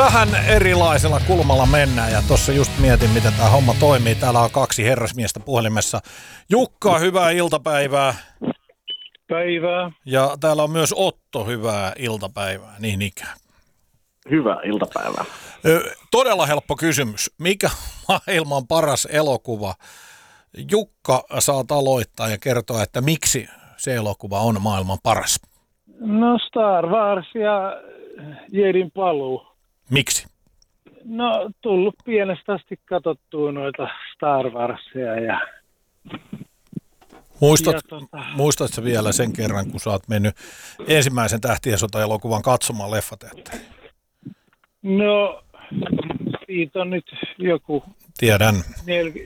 Vähän erilaisella kulmalla mennään ja tuossa just mietin, miten tämä homma toimii. Täällä on 2 herrasmiestä puhelimessa. Jukka, hyvää iltapäivää. Päivää. Ja täällä on myös Otto, hyvää iltapäivää, niin ikään. Hyvää iltapäivää. Todella helppo kysymys. Mikä maailman paras elokuva? Jukka, saat aloittaa ja kertoa, että miksi se elokuva on maailman paras. No Star Wars ja Jedin paluu. Miksi? No tullut pienestä asti katsottua noita Star Warsia ja Muistatko vielä sen kerran, kun sä oot mennyt ensimmäisen Tähtien sota-elokuvan katsomaan leffateatteriin? No siitä on nyt joku Tiedän.